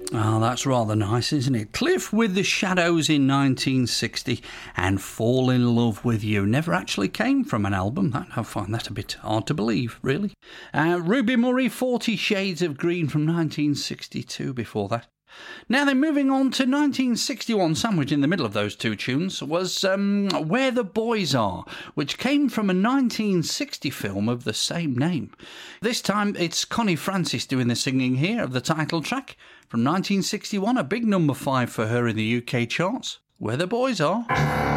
Oh, that's rather nice, isn't it? Cliff with the Shadows in 1960 and Fall in Love with You never actually came from an album. I find that a bit hard to believe, really. Ruby Murray, 40 Shades of Green from 1962 before that. Now then, moving on to 1961, sandwiched in the middle of those two tunes was Where the Boys Are, which came from a 1960 film of the same name. This time it's Connie Francis doing the singing here of the title track from 1961, a big number 5 for her in the UK charts. Where the Boys Are.